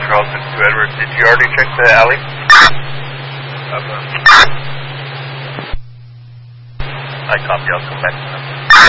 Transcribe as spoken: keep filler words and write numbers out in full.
Charles fifty-two Edward. Did you already check the alley? Okay. I copy. I'll come back.